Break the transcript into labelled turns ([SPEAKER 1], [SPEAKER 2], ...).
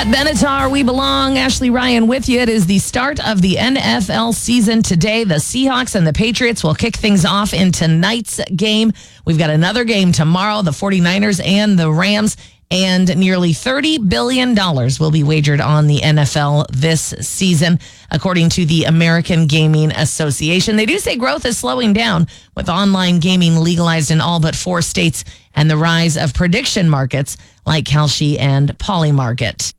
[SPEAKER 1] Pat Benatar, we belong. Ashley Ryan with you. It is the start of the NFL season today. The Seahawks and the Patriots will kick things off in tonight's game. We've got another game tomorrow, the 49ers and the Rams. And nearly $30 billion will be wagered on the NFL this season, according to the American Gaming Association. They do say growth is slowing down with online gaming legalized in all but 4 states and the rise of prediction markets like Kalshi and Polymarket.